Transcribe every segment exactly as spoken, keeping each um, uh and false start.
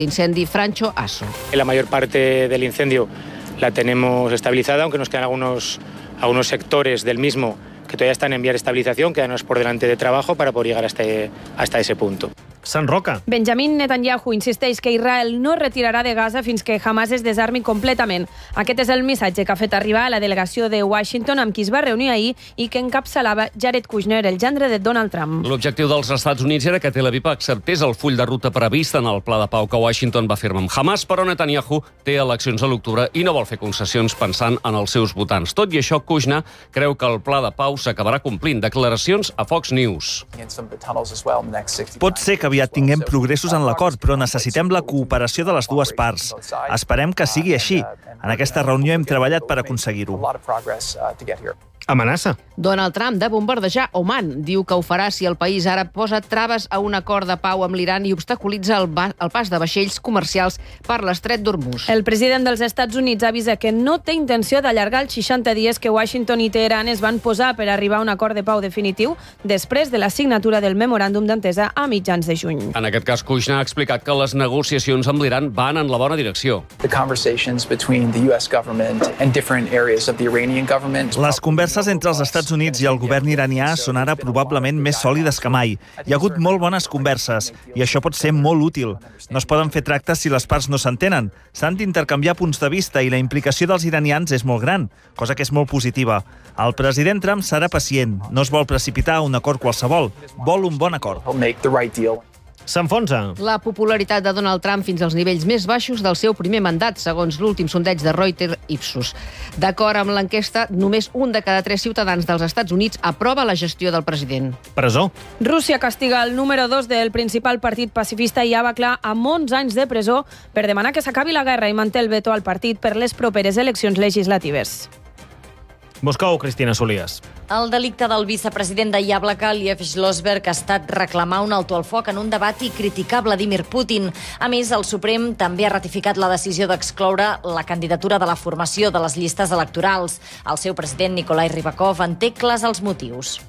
Incendi Francho Asso. La mayor parte del incendio la tenemos estabilizada, aunque nos quedan algunos, algunos sectores del mismo que todavía están en vía de estabilización, quedanos por delante de trabajo para poder llegar hasta, hasta ese punto. Sant Roca. Benjamin Netanyahu insisteix que Israel no retirarà de Gaza fins que Hamas es desarmi completament. Aquest és el missatge que ha fet arribar a la delegació de Washington amb qui es va reunir ahir i que encapçalava Jared Kushner, el gendre de Donald Trump. L'objectiu dels Estats Units era que Tel Aviv acceptés el full de ruta previst en el pla de pau que Washington va firmar amb Hamas, però Netanyahu té eleccions a l'octubre i no vol fer concessions pensant en els seus votants. Tot i això, Kushner creu que el pla de pau s'acabarà complint. Declaracions a Fox News. Pot ser que aviat tinguem progressos en l'acord, però necessitem la cooperació de les dues parts. Esperem que sigui així. En aquesta reunió hem treballat per aconseguir-ho. Amenaça. Donald Trump de bombardejar Oman. Diu que ho farà si el país àrab posa traves a un acord de pau amb l'Iran i obstaculitza el, el pas de vaixells comercials per l'estret d'Hormuz. El president dels Estats Units avisa que no té intenció d'allargar els seixanta dies que Washington i Teheran es van posar per arribar a un acord de pau definitiu després de la signatura del memoràndum d'entesa a mitjans de juny. En aquest cas, Kushner ha explicat que les negociacions amb l'Iran van en la bona direcció. Les converses entre els Estats Units i el govern iranià són ara probablement més sòlides que mai. Hi ha hagut molt bones converses i això pot ser molt útil. No es poden fer tractes si les parts no s'entenen. S'han d'intercanviar punts de vista i la implicació dels iranians és molt gran, cosa que és molt positiva. El president Trump serà pacient, no es vol precipitar a un acord qualsevol, vol un bon acord. S'enfonsa. La popularitat de Donald Trump fins als nivells més baixos del seu primer mandat, segons l'últim sondeig de Reuters Ipsos. D'acord amb l'enquesta, només un de cada tres ciutadans dels Estats Units aprova la gestió del president. Presó. Rússia castiga el número dos del principal partit pacifista i ja va clar amb onze anys de presó per demanar que s'acabi la guerra i manté el veto al partit per les properes eleccions legislatives. Moscou, Cristina Solias. El delicte del vicepresident de Yablaka, Liev Schlossberg, ha estat reclamar un alto al foc en un debat i criticar Vladimir Putin. A més, el Suprem també ha ratificat la decisió d'excloure la candidatura de la formació de les llistes electorals. El seu president, Nikolai Rybakov, en té clars els motius.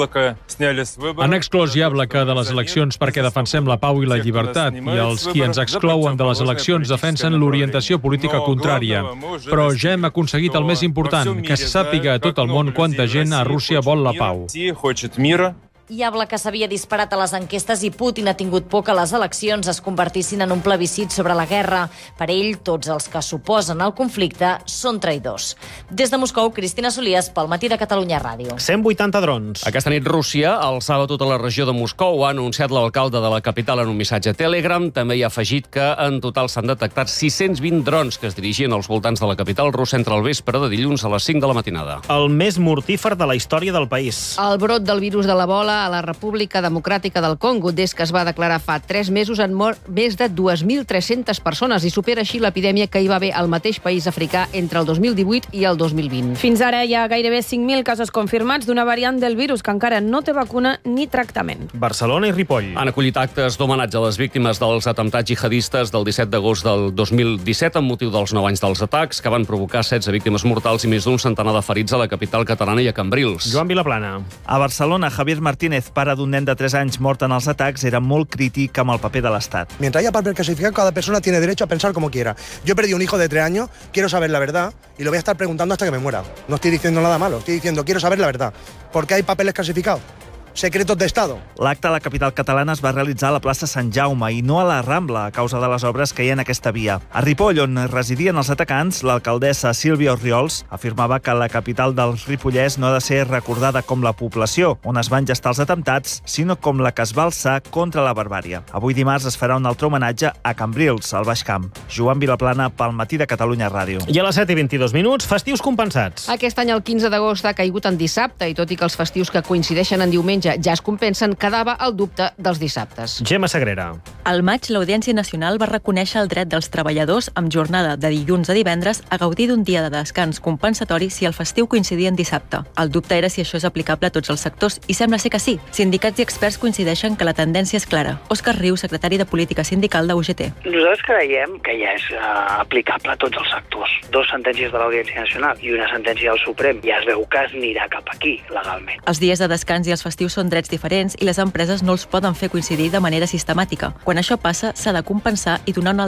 Han exclòs Yablaka de les eleccions perquè defensem la pau i la llibertat, i els qui ens exclouen de les eleccions defensen l'orientació política contrària. Però ja hem aconseguit el més important, que se sàpiga a tot el món quanta gent a Rússia vol la pau. Yablaka s'havia disparat a les enquestes i Putin ha tingut por que les eleccions es convertissin en un plebiscit sobre la guerra. Per ell, tots els que s'oposen al conflicte són traïdors. Des de Moscou, Cristina Solias, pel Matí de Catalunya Ràdio. cent vuitanta drons. Aquesta nit Rússia alçava tota la regió de Moscou. Ha anunciat l'alcalde de la capital en un missatge a Telegram. També hi ha afegit que en total s'han detectat sis-cents vint drons que es dirigien als voltants de la capital russa entre el vespre de dilluns a les cinc de la matinada. El més mortífer de la història del país. El brot del virus de l'Ebola a la República Democràtica del Congo. Des que es va declarar fa tres mesos han mort més de dues mil tres-centes persones i supera així l'epidèmia que hi va haver al mateix país africà entre el dos mil divuit i el dos mil vint. Fins ara hi ha gairebé cinc mil casos confirmats d'una variant del virus que encara no té vacuna ni tractament. Barcelona i Ripoll. Han acollit actes d'homenatge a les víctimes dels atemptats jihadistes del disset d'agost del dos mil disset amb motiu dels nou anys dels atacs que van provocar setze víctimes mortals i més d'un centenar de ferits a la capital catalana i a Cambrils. Joan Vilaplana. A Barcelona, Javier Martínez, pare d'un nen de tres anys mort en els atacs, era molt crític amb el paper de l'Estat. Mientras haya papel clasificado, cada persona tiene derecho a pensar como quiera. Yo he perdido un hijo de tres años, quiero saber la verdad y lo voy a estar preguntando hasta que me muera. No estoy diciendo nada malo, estoy diciendo quiero saber la verdad. ¿Por qué hay papeles clasificados? Secretos d'Estado. L'acte a la capital catalana es va realitzar a la plaça Sant Jaume i no a la Rambla a causa de les obres que hi ha en aquesta via. A Ripoll, on residien els atacants, l'alcaldessa Sílvia Orriols afirmava que la capital del Ripollès no ha de ser recordada com la població on es van gestar els atemptats, sinó com la que es va alçar contra la barbària. Avui dimarts es farà un altre homenatge a Cambrils, al Baix Camp. Joan Vilaplana, pel Matí de Catalunya Ràdio. I a les set i vint-i-dos minuts, festius compensats. Aquest any el quinze d'agost ha caigut en dissabte i tot i que els festius que coincideixen en diumenge ja es compensen, quedava el dubte dels dissabtes. Gemma Sagrera. Al maig, l'Audiència Nacional va reconèixer el dret dels treballadors amb jornada de dilluns a divendres a gaudir d'un dia de descans compensatori si el festiu coincidia en dissabte. El dubte era si això és aplicable a tots els sectors i sembla ser que sí. Sindicats i experts coincideixen que la tendència és clara. Òscar Riu, secretari de Política Sindical de U G T. Nosaltres creiem que ja és uh, aplicable a tots els sectors. Dos sentències de l'Audiència Nacional i una sentència del Suprem. Ja es veu que es anirà cap aquí, legalment. Els dies de descans i els festius són són drets diferents i les empreses no els poden fer coincidir de manera sistemàtica. Quan això passa, s'ha de compensar i donar una